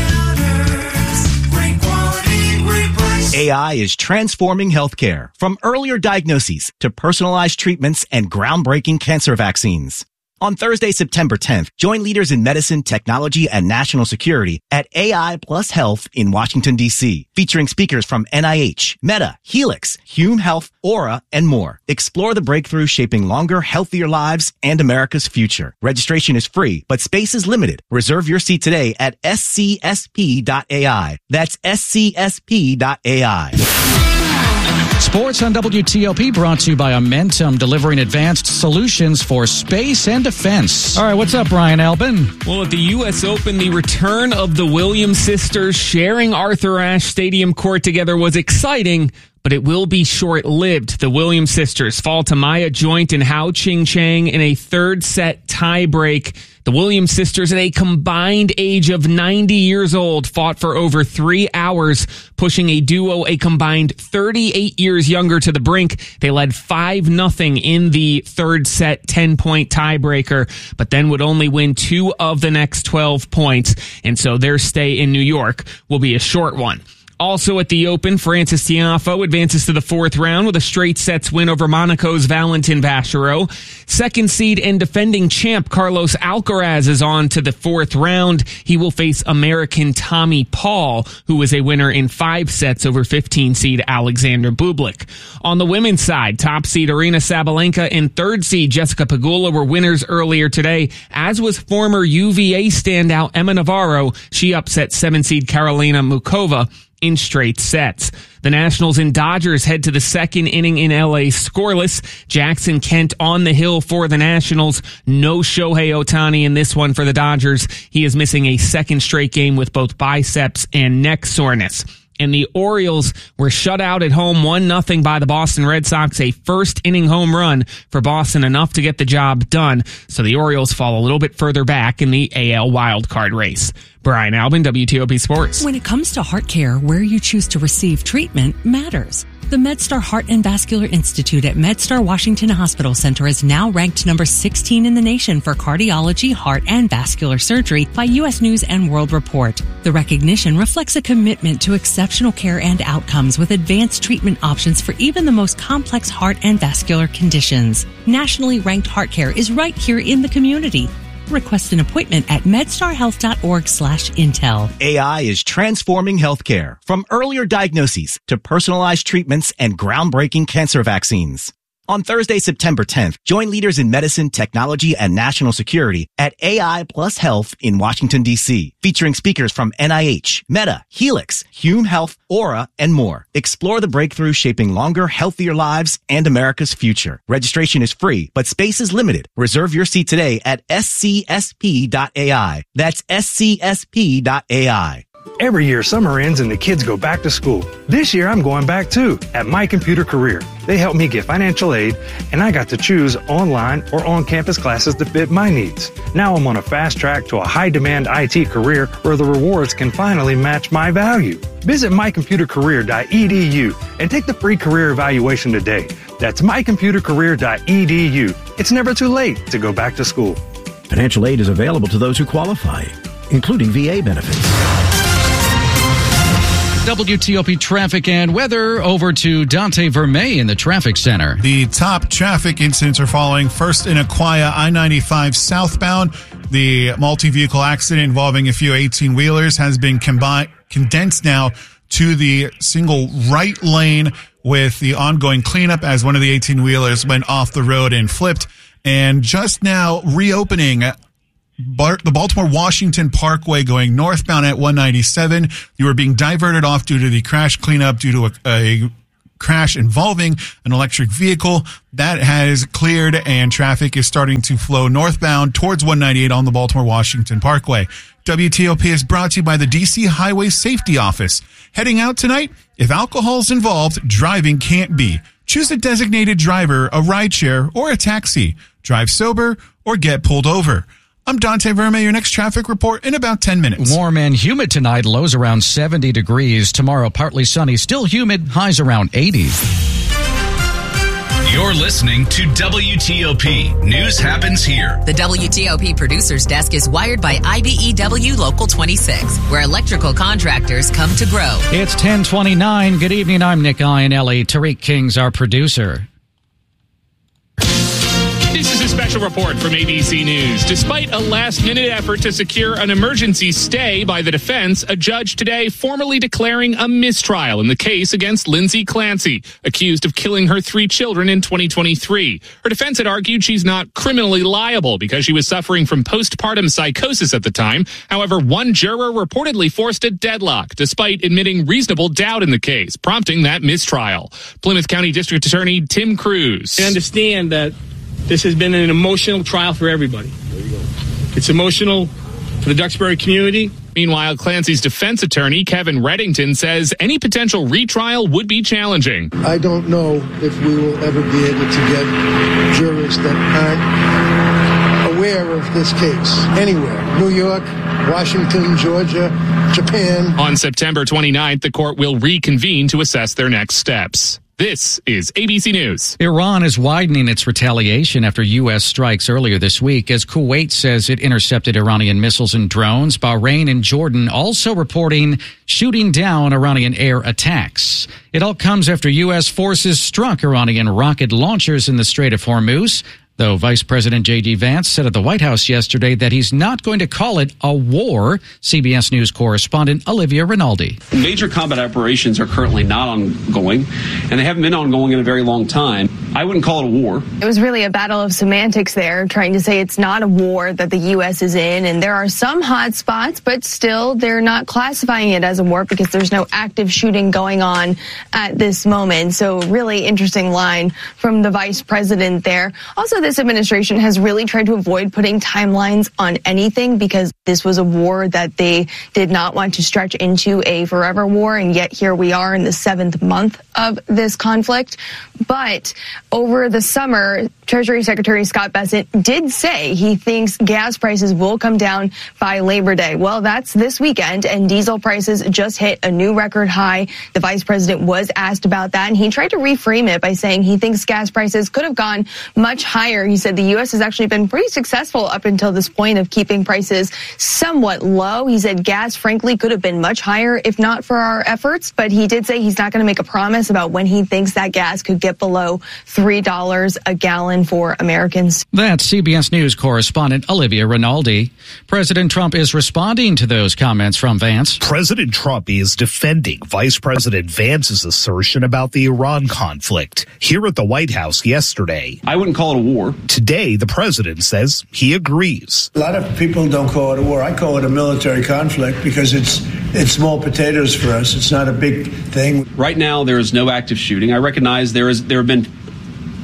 Discounters. Great quality, great price. A I is transforming healthcare, from earlier diagnoses to personalized treatments and groundbreaking cancer vaccines. On Thursday, September tenth, join leaders in medicine, technology, and national security at A I Plus Health in Washington, D C, featuring speakers from N I H, Meta, Helix, Hume Health, Aura, and more. Explore the breakthrough shaping longer, healthier lives and America's future. Registration is free, but space is limited. Reserve your seat today at S C S P dot A I. That's S C S P dot A I. Sports on W T O P brought to you by Amentum, delivering advanced solutions for space and defense. All right, what's up, Brian Albin? Well, at the U S Open, the return of the Williams sisters sharing Arthur Ashe Stadium court together was exciting, but it will be short-lived. The Williams sisters fall to Maya Joint and Hao Ching Chang in a third-set tiebreak. The Williams sisters, at a combined age of ninety years old, fought for over three hours, pushing a duo a combined thirty-eight years younger to the brink. They led five nothing in the third set ten-point tiebreaker, but then would only win two of the next twelve points, and so their stay in New York will be a short one. Also at the Open, Frances Tiafoe advances to the fourth round with a straight sets win over Monaco's Valentin Vachereau. Second seed and defending champ Carlos Alcaraz is on to the fourth round. He will face American Tommy Paul, who was a winner in five sets over fifteen seed Alexander Bublik. On the women's side, top seed Aryna Sabalenka and third seed Jessica Pegula were winners earlier today, as was former U V A standout Emma Navarro. She upset seven seed Karolina Mukova in straight sets. The Nationals and Dodgers head to the second inning in L A scoreless. Jackson Kent on the hill for the Nationals. No Shohei Ohtani in this one for the Dodgers. He is missing a second straight game with both biceps and neck soreness. And the Orioles were shut out at home one nothing by the Boston Red Sox, a first inning home run for Boston, enough to get the job done. So the Orioles fall a little bit further back in the A L wildcard race. Brian Albin, W T O P Sports. When it comes to heart care, where you choose to receive treatment matters. The MedStar Heart and Vascular Institute at MedStar Washington Hospital Center is now ranked number sixteen in the nation for cardiology, heart, and vascular surgery by U S News and World Report. The recognition reflects a commitment to exceptional care and outcomes with advanced treatment options for even the most complex heart and vascular conditions. Nationally ranked heart care is right here in the community. Request an appointment at medstarhealth.org slash intel. A I is transforming healthcare, from earlier diagnoses to personalized treatments and groundbreaking cancer vaccines. On Thursday, September tenth, join leaders in medicine, technology, and national security at A I Plus Health in Washington, D C, featuring speakers from N I H, Meta, Helix, Hume Health, Aura, and more. Explore the breakthrough shaping longer, healthier lives and America's future. Registration is free, but space is limited. Reserve your seat today at S C S P dot A I. That's S C S P dot A I. Every year, summer ends and the kids go back to school. This year, I'm going back too, at My Computer Career. They helped me get financial aid, and I got to choose online or on-campus classes that fit my needs. Now I'm on a fast track to a high-demand I T career where the rewards can finally match my value. Visit my computer career dot e d u and take the free career evaluation today. That's my computer career dot e d u. It's never too late to go back to school. Financial aid is available to those who qualify, including V A benefits. W T O P traffic and weather over to Dante Vermey in the traffic center. The top traffic incidents are following. First in Aquia, I ninety-five southbound. The multi-vehicle accident involving a few eighteen-wheelers has been combi- condensed now to the single right lane with the ongoing cleanup as one of the eighteen-wheelers went off the road and flipped. And just now reopening Bar- the Baltimore-Washington Parkway going northbound at one ninety-seven. You were being diverted off due to the crash cleanup due to a, a crash involving an electric vehicle. That has cleared and traffic is starting to flow northbound towards one ninety-eight on the Baltimore-Washington Parkway. W T O P is brought to you by the D C Highway Safety Office. Heading out tonight? If alcohol's involved, driving can't be. Choose a designated driver, a rideshare, or a taxi. Drive sober or get pulled over. I'm Dante Vermey, your next traffic report in about ten minutes. Warm and humid tonight, lows around seventy degrees. Tomorrow, partly sunny, still humid, highs around eighty. You're listening to W T O P. News happens here. The W T O P Producers Desk is wired by I B E W Local twenty-six, where electrical contractors come to grow. It's ten twenty-nine. Good evening. I'm Nick Iannelli. Tariq King's our producer. This is a special report from A B C News. Despite a last-minute effort to secure an emergency stay by the defense, a judge today formally declaring a mistrial in the case against Lindsay Clancy, accused of killing her three children in twenty twenty-three. Her defense had argued she's not criminally liable because she was suffering from postpartum psychosis at the time. However, one juror reportedly forced a deadlock, despite admitting reasonable doubt in the case, prompting that mistrial. Plymouth County District Attorney Tim Cruz. I understand that this has been an emotional trial for everybody. It's emotional for the Duxbury community. Meanwhile, Clancy's defense attorney, Kevin Reddington, says any potential retrial would be challenging. I don't know if we will ever be able to get jurors that aren't aware of this case anywhere. New York, Washington, Georgia, Japan. On September twenty-ninth, the court will reconvene to assess their next steps. This is A B C News. Iran is widening its retaliation after U S strikes earlier this week as Kuwait says it intercepted Iranian missiles and drones. Bahrain and Jordan also reporting shooting down Iranian air attacks. It all comes after U S forces struck Iranian rocket launchers in the Strait of Hormuz. Though Vice President J D. Vance said at the White House yesterday that he's not going to call it a war. C B S News correspondent Olivia Rinaldi. Major combat operations are currently not ongoing, and they haven't been ongoing in a very long time. I wouldn't call it a war. It was really a battle of semantics there, trying to say it's not a war that the U S is in, and there are some hot spots, but still they're not classifying it as a war because there's no active shooting going on at this moment. So really interesting line from the vice president there. Also, this administration has really tried to avoid putting timelines on anything because this was a war that they did not want to stretch into a forever war, and yet here we are in the seventh month of this conflict. But over the summer, Treasury Secretary Scott Bessent did say he thinks gas prices will come down by Labor Day. Well, that's this weekend, and diesel prices just hit a new record high. The vice president was asked about that, and he tried to reframe it by saying he thinks gas prices could have gone much higher. He said the U S has actually been pretty successful up until this point of keeping prices somewhat low. He said gas, frankly, could have been much higher if not for our efforts, but he did say he's not going to make a promise about when he thinks that gas could get below three dollars a gallon for Americans. That's C B S News correspondent Olivia Rinaldi. President Trump is responding to those comments from Vance. President Trump is defending Vice President Vance's assertion about the Iran conflict here at the White House yesterday. I wouldn't call it a war. Today, the president says he agrees. A lot of people don't call it a war. I call it a military conflict because it's it's small potatoes for us. It's not a big thing. Right now, there is no active shooting. I recognize there is there have been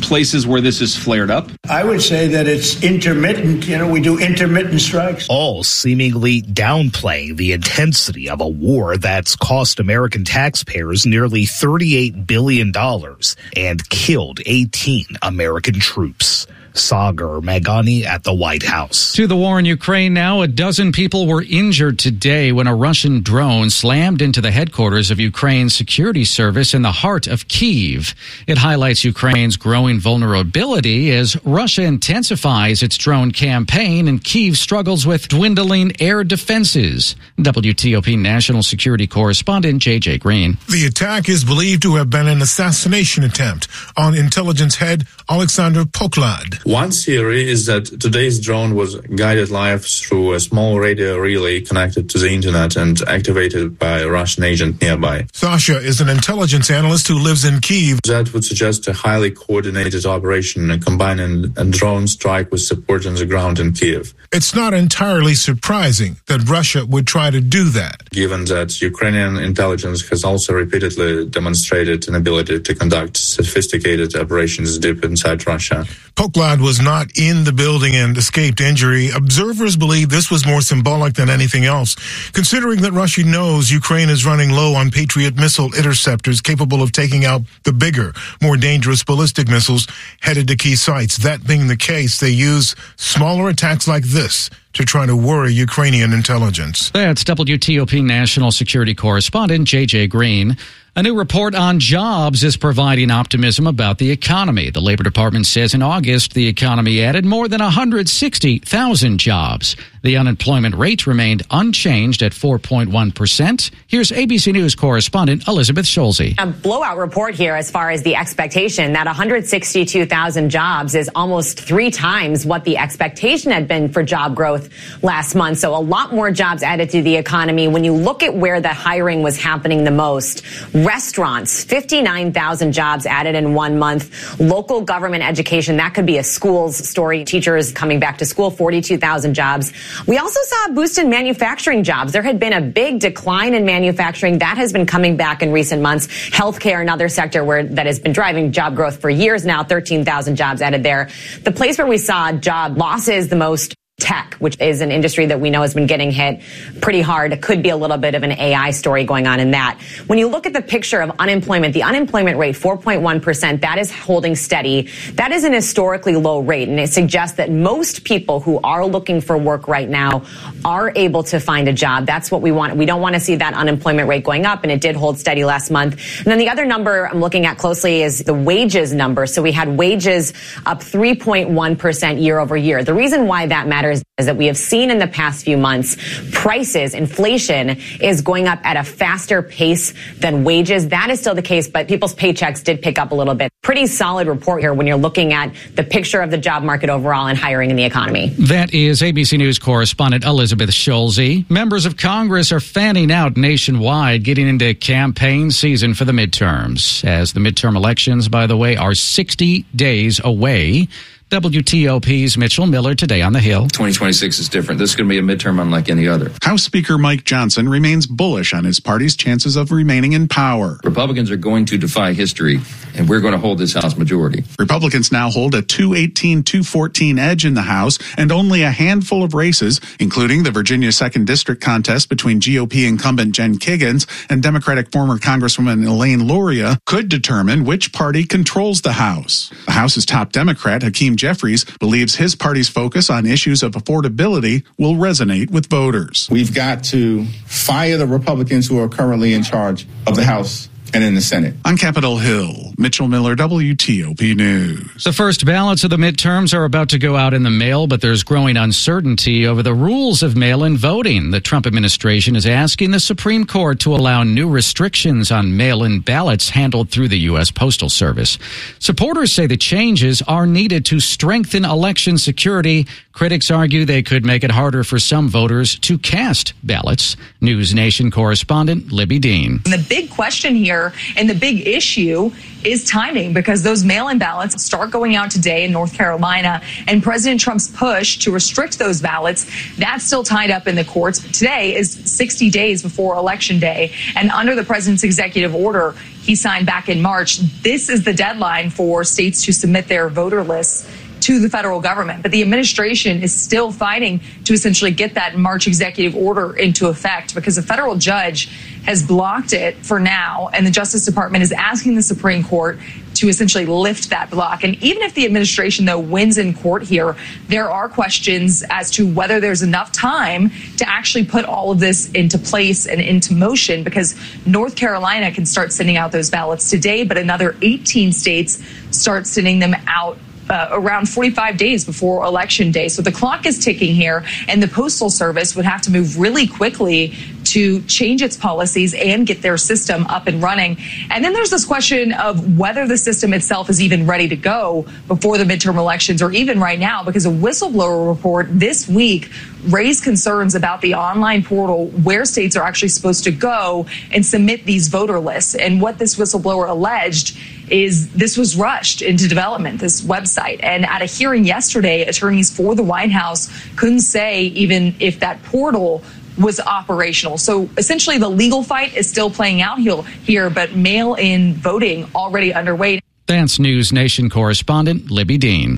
places where this is flared up? I would say that it's intermittent. You know, we do intermittent strikes. All seemingly downplaying the intensity of a war that's cost American taxpayers nearly thirty-eight billion dollars and killed eighteen American troops. Sagar Meghani at the White House. To the war in Ukraine now. A dozen people were injured today when a Russian drone slammed into the headquarters of Ukraine's security service in the heart of Kyiv. It highlights Ukraine's growing vulnerability as Russia intensifies its drone campaign and Kyiv struggles with dwindling air defenses. W T O P national security correspondent J J Green. The attack is believed to have been an assassination attempt on intelligence head Alexander Poklad. One theory is that today's drone was guided live through a small radio relay connected to the internet and activated by a Russian agent nearby. Sasha is an intelligence analyst who lives in Kyiv. That would suggest a highly coordinated operation combining a drone strike with support on the ground in Kyiv. It's not entirely surprising that Russia would try to do that, given that Ukrainian intelligence has also repeatedly demonstrated an ability to conduct sophisticated operations deep inside Russia. Poklad was not in the building and escaped injury. Observers believe this was more symbolic than anything else, considering that Russia knows Ukraine is running low on Patriot missile interceptors capable of taking out the bigger, more dangerous ballistic missiles headed to key sites. That being the case, they use smaller attacks like this to try to worry Ukrainian intelligence. That's W T O P national security correspondent J J Green. A new report on jobs is providing optimism about the economy. The Labor Department says in August, the economy added more than one hundred sixty thousand jobs. The unemployment rate remained unchanged at four point one percent. Here's A B C News correspondent Elizabeth Schulze. A blowout report here as far as the expectation that one hundred sixty-two thousand jobs is almost three times what the expectation had been for job growth last month. So a lot more jobs added to the economy. When you look at where the hiring was happening the most, restaurants, fifty-nine thousand jobs added in one month. Local government education, that could be a schools story. Teachers coming back to school, forty-two thousand jobs. We also saw a boost in manufacturing jobs. There had been a big decline in manufacturing. That has been coming back in recent months. Healthcare, another sector where that has been driving job growth for years now, thirteen thousand jobs added there. The place where we saw job losses the most, tech, which is an industry that we know has been getting hit pretty hard. It could be a little bit of an A I story going on in that. When you look at the picture of unemployment, the unemployment rate, four point one percent, that is holding steady. That is an historically low rate, and it suggests that most people who are looking for work right now are able to find a job. That's what we want. We don't want to see that unemployment rate going up, and it did hold steady last month. And then the other number I'm looking at closely is the wages number. So we had wages up three point one percent year over year. The reason why that matters is that we have seen in the past few months, prices, inflation is going up at a faster pace than wages. That is still the case, but people's paychecks did pick up a little bit. Pretty solid report here when you're looking at the picture of the job market overall and hiring in the economy. That is A B C News correspondent Elizabeth Schulze. Members of Congress are fanning out nationwide, getting into campaign season for the midterms. As the midterm elections, by the way, are sixty days away. W T O P's Mitchell Miller today on the Hill. twenty twenty-six is different. This is going to be a midterm unlike any other. House Speaker Mike Johnson remains bullish on his party's chances of remaining in power. Republicans are going to defy history, and we're going to hold this House majority. Republicans now hold a two eighteen two fourteen edge in the House, and only a handful of races, including the Virginia second District contest between G O P incumbent Jen Kiggans and Democratic former Congresswoman Elaine Luria, could determine which party controls the House. The House's top Democrat, Hakeem Jeffries, believes his party's focus on issues of affordability will resonate with voters. We've got to fire the Republicans who are currently in charge of the House and in the Senate. On Capitol Hill, Mitchell Miller, W T O P News. The first ballots of the midterms are about to go out in the mail, but there's growing uncertainty over the rules of mail-in voting. The Trump administration is asking the Supreme Court to allow new restrictions on mail-in ballots handled through the U S Postal Service. Supporters say the changes are needed to strengthen election security. Critics argue they could make it harder for some voters to cast ballots. News Nation correspondent Libby Dean. And the big question here and the big issue is timing, because those mail-in ballots start going out today in North Carolina, and President Trump's push to restrict those ballots, that's still tied up in the courts. Today is sixty days before Election Day, and under the president's executive order, he signed back in March. This is the deadline for states to submit their voter lists to the federal government. But the administration is still fighting to essentially get that March executive order into effect because a federal judge has blocked it for now. And the Justice Department is asking the Supreme Court to essentially lift that block. And even if the administration, though, wins in court here, there are questions as to whether there's enough time to actually put all of this into place and into motion, because North Carolina can start sending out those ballots today, but another eighteen states start sending them out Uh, around forty-five days before Election Day. So the clock is ticking here, and the Postal Service would have to move really quickly to change its policies and get their system up and running. And then there's this question of whether the system itself is even ready to go before the midterm elections or even right now, because a whistleblower report this week raised concerns about the online portal where states are actually supposed to go and submit these voter lists. And what this whistleblower alleged is this was rushed into development, this website. And at a hearing yesterday, attorneys for the White House couldn't say even if that portal was operational. So essentially the legal fight is still playing out here, but mail-in voting already underway. That's News Nation correspondent Libby Dean.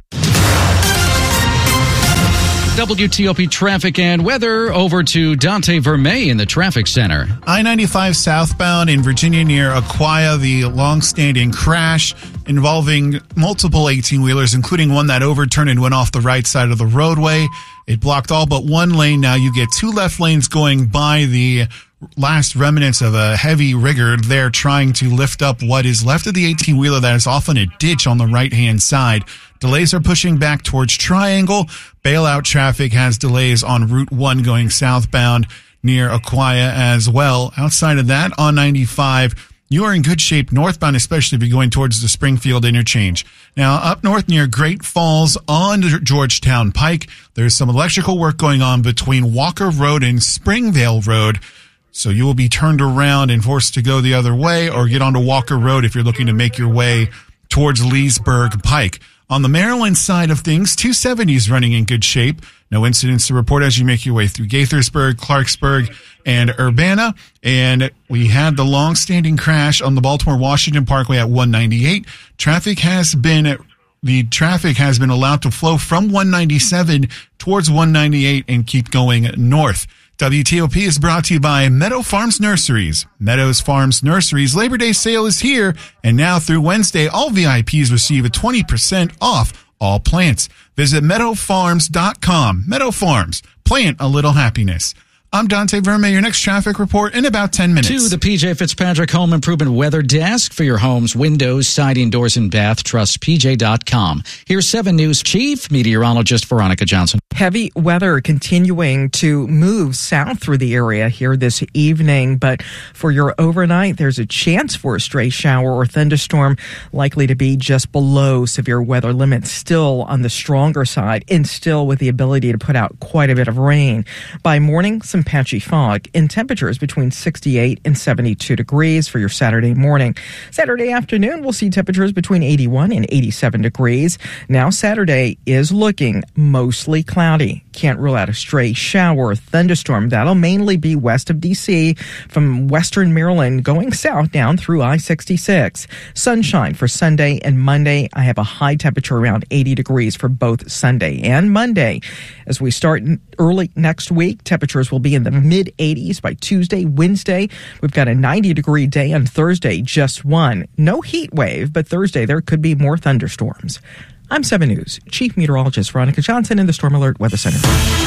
W T O P traffic and weather, over to Dante Vermey in the traffic center. I ninety-five southbound in Virginia near Aquia, the long-standing crash involving multiple eighteen-wheelers, including one that overturned and went off the right side of the roadway. It blocked all but one lane. Now you get two left lanes going by the last remnants of a heavy rigger there trying to lift up what is left of the eighteen-wheeler that is off in a ditch on the right-hand side. Delays are pushing back towards Triangle. Bailout traffic has delays on Route one going southbound near Aquia as well. Outside of that, on ninety-five, you are in good shape northbound, especially if you're going towards the Springfield interchange. Now, up north near Great Falls on Georgetown Pike, there's some electrical work going on between Walker Road and Springvale Road. So you will be turned around and forced to go the other way or get onto Walker Road if you're looking to make your way towards Leesburg Pike. On the Maryland side of things, two seventy is running in good shape. No incidents to report as you make your way through Gaithersburg, Clarksburg, and Urbana. And we had the long-standing crash on the Baltimore-Washington Parkway at one ninety-eight. Traffic has been the traffic has been allowed to flow from one ninety-seven towards one ninety-eight and keep going north. W T O P is brought to you by Meadow Farms Nurseries. Meadows Farms Nurseries Labor Day sale is here, and now through Wednesday, all V I Ps receive a twenty percent off all plants. Visit meadow farms dot com. Meadow Farms. Plant a little happiness. I'm Dante Vermey. Your next traffic report in about ten minutes. To the P J Fitzpatrick Home Improvement Weather Desk for your home's windows, siding, doors, and bath. Trust P J dot com. Here's seven News Chief Meteorologist Veronica Johnson. Heavy weather continuing to move south through the area here this evening, but for your overnight, there's a chance for a stray shower or thunderstorm, likely to be just below severe weather limits, still on the stronger side, and still with the ability to put out quite a bit of rain. By morning, some patchy fog, and temperatures between sixty-eight and seventy-two degrees for your Saturday morning. Saturday afternoon, we'll see temperatures between eighty-one and eighty-seven degrees. Now, Saturday is looking mostly cloudy. Can't rule out a stray shower or thunderstorm. That'll mainly be west of D C from western Maryland going south down through I sixty-six. Sunshine for Sunday and Monday. I have a high temperature around eighty degrees for both Sunday and Monday. As we start early next week, temperatures will be in the mid eighties by Tuesday, Wednesday. We've got a ninety degree day on Thursday, just one. No heat wave, but Thursday there could be more thunderstorms. I'm seven News Chief Meteorologist Veronica Johnson in the Storm Alert Weather Center.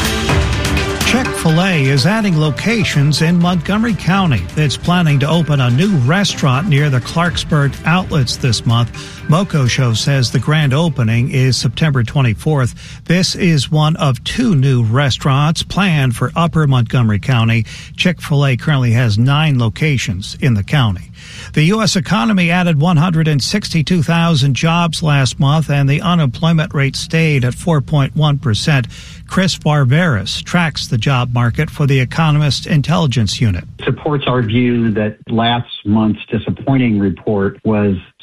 Chick-fil-A is adding locations in Montgomery County. It's planning to open a new restaurant near the Clarksburg outlets this month. Moco Show says the grand opening is September twenty-fourth. This is one of two new restaurants planned for Upper Montgomery County. Chick-fil-A currently has nine locations in the county. The U S economy added one hundred sixty-two thousand jobs last month, and the unemployment rate stayed at four point one percent. Chris Barberis tracks the job market for the Economist Intelligence Unit. Supports our view that last month's disappointing report was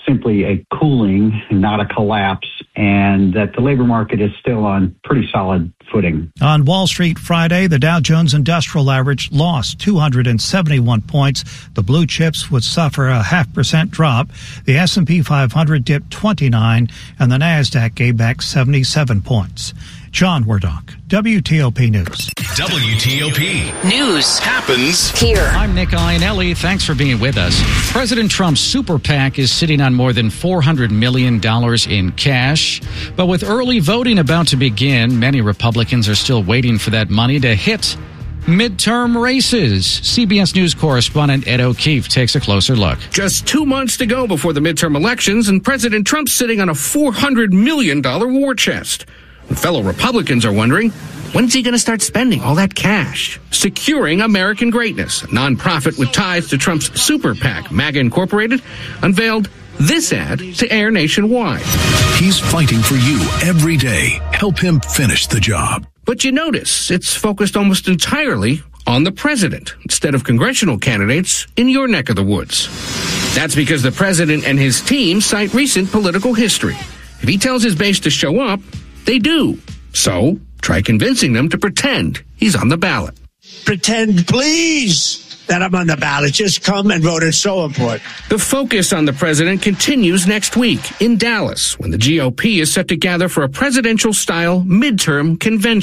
simply a cooling, not a collapse, and that the labor market is still on pretty solid footing. On Wall Street Friday, the Dow Jones Industrial Average lost two hundred seventy-one points. The blue chips would suffer a half percent drop. The S and P five hundred dipped twenty-nine, and the NASDAQ gave back seventy-seven points. John Wardock, W T O P News. W T O P News happens here. I'm Nick Iannelli. Thanks for being with us. President Trump's super PAC is sitting on more than four hundred million dollars in cash. But with early voting about to begin, many Republicans are still waiting for that money to hit midterm races. C B S News correspondent Ed O'Keefe takes a closer look. Just two months to go before the midterm elections, and President Trump's sitting on a four hundred million dollars war chest. And fellow Republicans are wondering, when's he going to start spending all that cash? Securing American Greatness, a nonprofit with ties to Trump's super PAC, MAGA Incorporated, unveiled this ad to air nationwide. He's fighting for you every day. Help him finish the job. But you notice it's focused almost entirely on the president instead of congressional candidates in your neck of the woods. That's because the president and his team cite recent political history. If he tells his base to show up, they do. So try convincing them to pretend he's on the ballot. Pretend, please, that I'm on the ballot. Just come and vote. It's so important. The focus on the president continues next week in Dallas, when the G O P is set to gather for a presidential-style midterm convention.